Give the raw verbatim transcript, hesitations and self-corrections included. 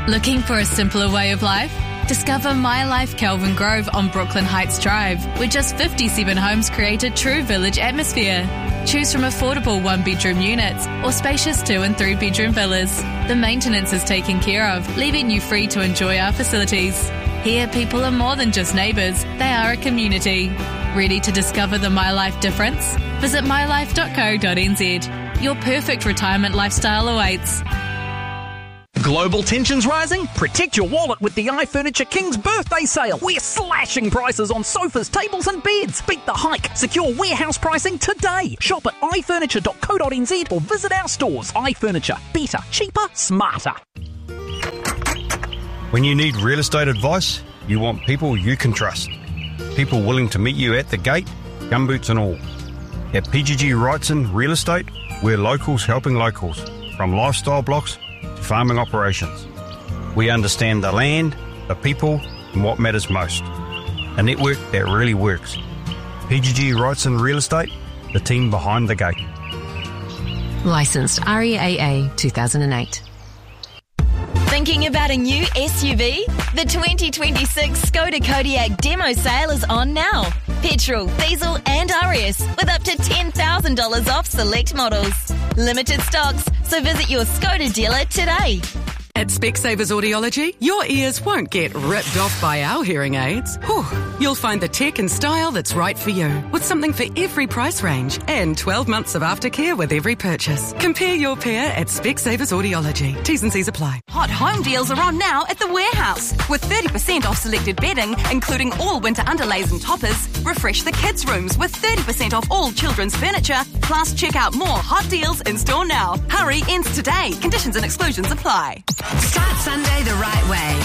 Looking for a simpler way of life? Discover My Life Kelvin Grove on Brooklyn Heights Drive, where just fifty-seven homes create a true village atmosphere. Choose from affordable one-bedroom units or spacious two- and three-bedroom villas. The maintenance is taken care of, leaving you free to enjoy our facilities. Here, people are more than just neighbours, they are a community. Ready to discover the My Life difference? Visit my life dot co dot n z. Your perfect retirement lifestyle awaits. Global tensions rising? Protect your wallet with the iFurniture King's birthday sale. We're slashing prices on sofas, tables and beds. Beat the hike. Secure warehouse pricing today. Shop at i furniture dot co dot n z or visit our stores. iFurniture. Better, cheaper, smarter. When you need real estate advice, you want people you can trust. People willing to meet you at the gate, gumboots and all. At P G G Wrightson Real Estate, we're locals helping locals, from lifestyle blocks to farming operations. We understand the land, the people, and what matters most. A network that really works. P G G Wrightson Real Estate, the team behind the gate. Licensed R E A A two thousand eight. Thinking about a new S U V? The twenty twenty-six Skoda Kodiaq demo sale is on now. Petrol, diesel and R S with up to ten thousand dollars off select models. Limited stocks, so visit your Skoda dealer today. At Specsavers Audiology, your ears won't get ripped off by our hearing aids. Whew. You'll find the tech and style that's right for you, with something for every price range and twelve months of aftercare with every purchase. Compare your pair at Specsavers Audiology. T's and C's apply. Hot home deals are on now at the Warehouse, with thirty percent off selected bedding, including all winter underlays and toppers. Refresh the kids' rooms with thirty percent off all children's furniture. Plus, check out more hot deals in store now. Hurry, ends today. Conditions and exclusions apply. Start Sunday the right way